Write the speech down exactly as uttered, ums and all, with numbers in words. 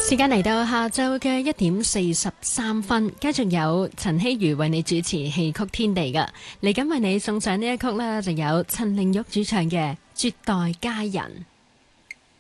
時間嚟到下晝嘅一點四十三分，繼續有陳希如為你主持戲曲天地㗎。嚟緊為你送上呢一曲啦，就有陳玲玉主唱嘅《絕代佳人》。